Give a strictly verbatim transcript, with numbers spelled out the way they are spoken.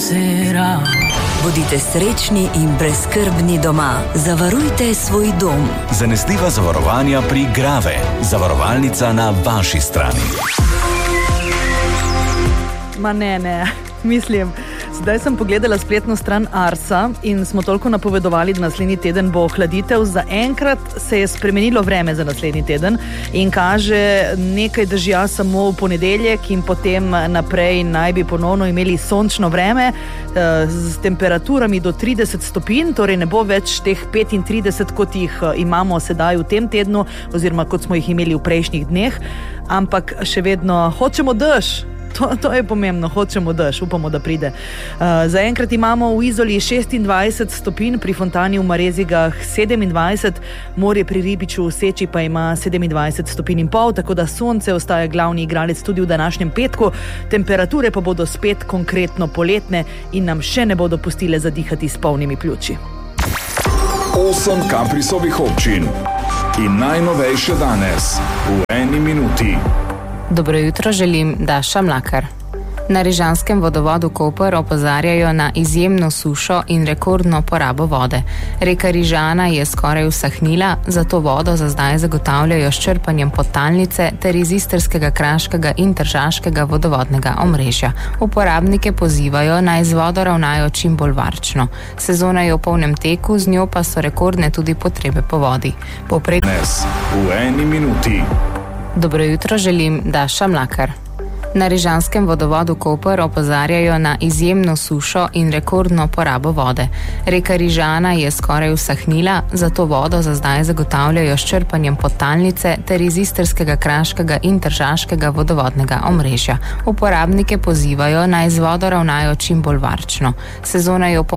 será. Bodite srečni in brezskrbni doma. Zavarujte svoj dom. Zanesljiva zavarovanja pri Grave. Zavarovalnica na vaši strani. Ma ne, ne, mislim, zdaj sem pogledala spletno stran Arsa in smo toliko napovedovali, da naslednji teden bo ohladitev. Zaenkrat se je spremenilo vreme za naslednji teden in kaže nekaj dežja samo v ponedeljek in potem naprej naj bi ponovno imeli sončno vreme z temperaturami do trideset stopinj, torej ne bo več teh petintrideset, kot jih imamo sedaj v tem tednu oziroma kot smo jih imeli v prejšnjih dneh, ampak še vedno hočemo dež. To, to je pomembno, hočemo dež, upamo, da pride. Uh, zaenkrat imamo v Izoli šestindvajset stopinj, pri Fontani v Marezigah sedemindvajset, morje pri Ribiču v Seči pa ima sedemindvajset stopinj in pol, tako da sonce ostaja glavni igralec tudi v današnjem petku, temperature pa bodo spet konkretno poletne in nam še ne bodo pustile zadihati s polnimi pljuči. Osem Kaprisovih občin in najnovejše danes v eni minuti. Dobro jutro želim, Daša Mlakar. Na Rižanskem vodovodu Koper opozarjajo na izjemno sušo in rekordno porabo vode. Reka Rižana je skoraj usahnila, zato vodo za zdaj zagotavljajo s črpanjem podtalnice ter iz istrskega, kraškega in tržaškega vodovodnega omrežja. Uporabnike pozivajo, naj z vodo ravnajo čim bolj varčno. Sezona je v polnem teku, z njo pa so rekordne tudi potrebe po vodi. Poprej... V eni minuti. Dobro jutro želim, Daša Mlakar. Na Rižanskem vodovodu Koper opozarjajo na izjemno sušo in rekordno porabo vode. Reka Rižana je skoraj usahnila, zato vodo za zdaj zagotavljajo s črpanjem podtalnice ter iz istrskega, kraškega in tržaškega vodovodnega omrežja. Uporabnike pozivajo, naj z vodo ravnajo čim bolj varčno. Sezona je